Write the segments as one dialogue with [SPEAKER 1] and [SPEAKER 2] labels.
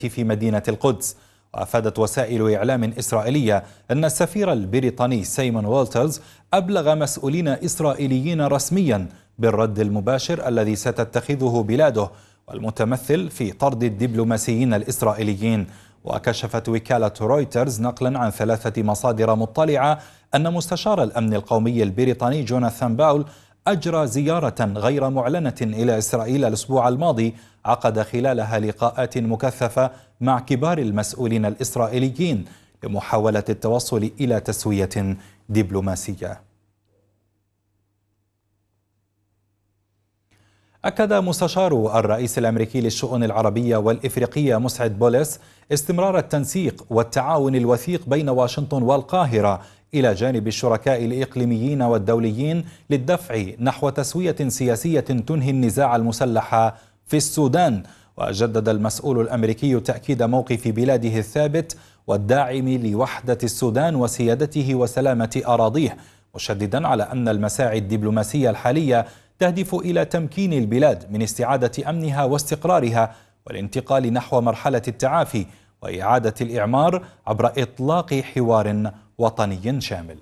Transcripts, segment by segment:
[SPEAKER 1] في مدينة القدس. وأفادت وسائل إعلام إسرائيلية أن السفير البريطاني سيمون والترز أبلغ مسؤولين إسرائيليين رسميا بالرد المباشر الذي ستتخذه بلاده والمتمثل في طرد الدبلوماسيين الإسرائيليين. وكشفت وكالة رويترز نقلا عن 3 مصادر مطلعة أن مستشار الأمن القومي البريطاني جوناثان باول أجرى زيارة غير معلنة إلى إسرائيل الأسبوع الماضي عقد خلالها لقاءات مكثفة مع كبار المسؤولين الإسرائيليين لمحاولة التوصل إلى تسوية دبلوماسية. أكد مستشار الرئيس الأمريكي للشؤون العربية والإفريقية مسعد بوليس استمرار التنسيق والتعاون الوثيق بين واشنطن والقاهرة إلى جانب الشركاء الإقليميين والدوليين للدفع نحو تسوية سياسية تنهي النزاع المسلح في السودان. وجدد المسؤول الأمريكي تأكيد موقف بلاده الثابت والداعم لوحدة السودان وسيادته وسلامة أراضيه، مشددا على أن المساعي الدبلوماسية الحالية تهدف إلى تمكين البلاد من استعادة أمنها واستقرارها والانتقال نحو مرحلة التعافي وإعادة الإعمار عبر إطلاق حوار وطني شامل.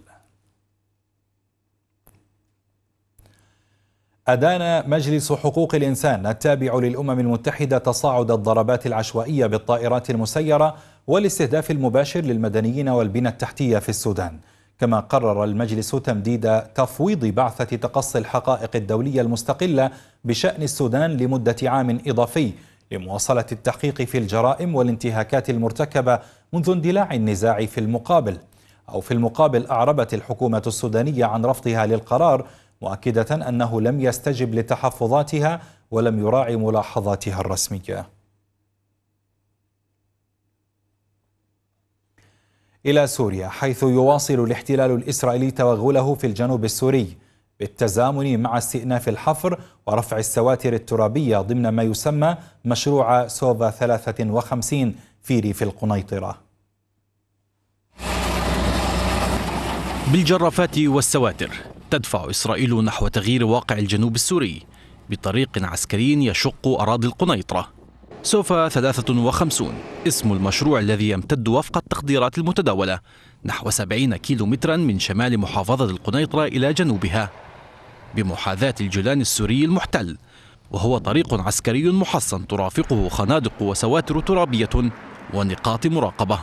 [SPEAKER 1] أدان مجلس حقوق الإنسان التابع للأمم المتحدة تصاعد الضربات العشوائية بالطائرات المسيرة والاستهداف المباشر للمدنيين والبنى التحتية في السودان. كما قرر المجلس تمديد تفويض بعثة تقصي الحقائق الدولية المستقلة بشأن السودان لمدة عام إضافي لمواصلة التحقيق في الجرائم والانتهاكات المرتكبة منذ اندلاع النزاع. في المقابل أعربت الحكومة السودانية عن رفضها للقرار، مؤكدة أنه لم يستجب لتحفظاتها ولم يراعي ملاحظاتها الرسمية. إلى سوريا، حيث يواصل الاحتلال الإسرائيلي توغله في الجنوب السوري بالتزامن مع استئناف الحفر ورفع السواتر الترابية ضمن ما يسمى مشروع سوفا 53 في ريف القنيطرة.
[SPEAKER 2] بالجرافات والسواتر تدفع إسرائيل نحو تغيير واقع الجنوب السوري بطريق عسكري يشق أراضي القنيطرة. سوفا 53 اسم المشروع الذي يمتد وفق التقديرات المتداولة نحو 70 كيلومترا من شمال محافظة القنيطرة إلى جنوبها بمحاذاة الجولان السوري المحتل، وهو طريق عسكري محصن ترافقه خنادق وسواتر ترابية ونقاط مراقبة.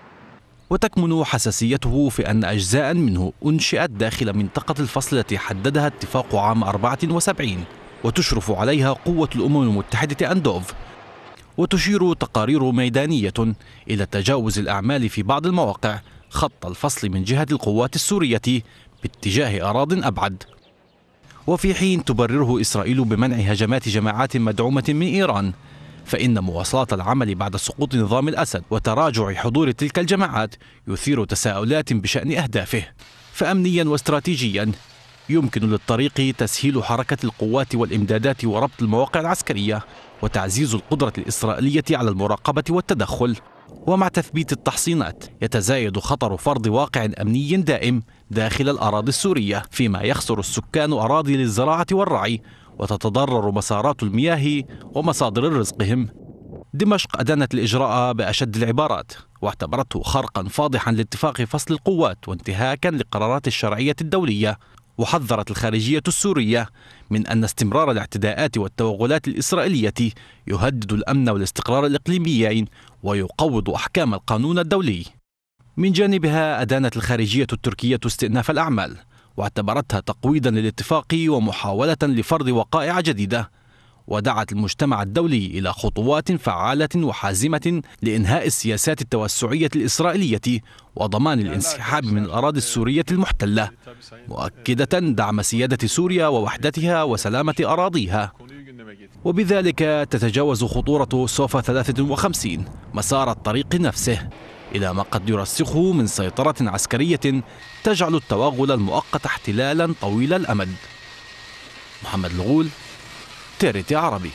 [SPEAKER 2] وتكمن حساسيته في أن أجزاء منه أنشئت داخل منطقة الفصل التي حددها اتفاق عام 74 وتشرف عليها قوة الأمم المتحدة أندوف. وتشير تقارير ميدانية إلى تجاوز الأعمال في بعض المواقع خط الفصل من جهة القوات السورية باتجاه أراضٍ أبعد. وفي حين تبرره إسرائيل بمنع هجمات جماعات مدعومة من إيران، فإن مواصلة العمل بعد سقوط نظام الأسد وتراجع حضور تلك الجماعات يثير تساؤلات بشأن أهدافه. فأمنيا واستراتيجيا يمكن للطريق تسهيل حركة القوات والإمدادات وربط المواقع العسكرية وتعزيز القدرة الإسرائيلية على المراقبة والتدخل. ومع تثبيت التحصينات يتزايد خطر فرض واقع أمني دائم داخل الأراضي السورية، فيما يخسر السكان أراضي للزراعة والرعي وتتضرر مسارات المياه ومصادر رزقهم. دمشق أدانت الإجراء بأشد العبارات واعتبرته خرقا فاضحا لاتفاق فصل القوات وانتهاكا لقرارات الشرعية الدولية. وحذرت الخارجية السورية من أن استمرار الاعتداءات والتوغلات الإسرائيلية يهدد الأمن والاستقرار الإقليميين ويقوض أحكام القانون الدولي. من جانبها أدانت الخارجية التركية استئناف الأعمال واعتبرتها تقويضا للاتفاق ومحاولة لفرض وقائع جديدة، ودعت المجتمع الدولي إلى خطوات فعالة وحازمة لإنهاء السياسات التوسعية الإسرائيلية وضمان الانسحاب من الأراضي السورية المحتلة، مؤكدة دعم سيادة سوريا ووحدتها وسلامة أراضيها. وبذلك تتجاوز خطورة سوفا 53 مسار الطريق نفسه إلى ما قد يرسخه من سيطرة عسكرية تجعل التوغل المؤقت احتلالا طويل الأمد. محمد الغول، تيرتي عربي.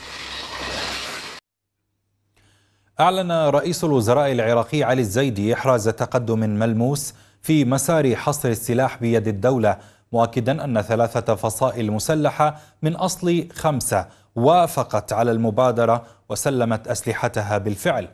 [SPEAKER 1] أعلن رئيس الوزراء العراقي علي الزيدي إحراز تقدم ملموس في مسار حصر السلاح بيد الدولة، مؤكدا أن 3 فصائل مسلحة من أصل 5 وافقت على المبادرة وسلمت أسلحتها بالفعل.